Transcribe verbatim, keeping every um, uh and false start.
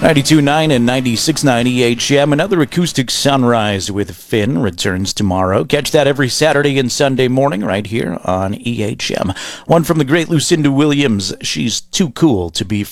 ninety-two point nine and ninety-six point nine E H M. Another acoustic sunrise with Finn returns tomorrow. Catch that every Saturday and Sunday morning right here on E H M. One from the great Lucinda Williams. She's too cool to be